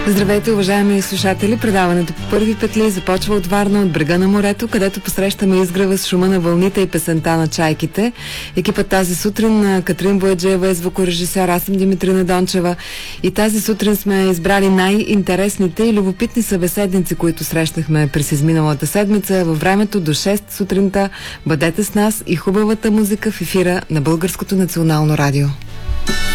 Здравейте, уважаеми слушатели! Предаването по първи петли започва от Варна, от брега на морето, където посрещаме изгрева с шума на вълните и песента на чайките. Екипът тази сутрин, Катрин Бояджиева е звукорежисьор, аз съм Димитрина Дончева, и тази сутрин сме избрали най-интересните и любопитни събеседници, които срещнахме през изминалата седмица във времето до 6 сутринта. Бъдете с нас и хубавата музика в ефира на Българското национално радио.